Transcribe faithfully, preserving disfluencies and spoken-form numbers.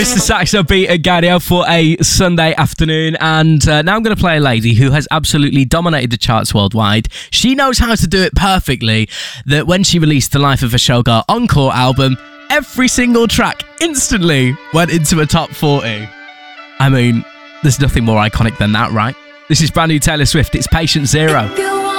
It's the Saxo Beat at Gaudio for a Sunday afternoon, and uh, now I'm going to play a lady who has absolutely dominated the charts worldwide. She knows how to do it perfectly, that when she released the Life of a Showgirl Encore album, every single track instantly went into a top forty. I mean, there's nothing more iconic than that, right? This is brand new Taylor Swift. It's Patient Zero.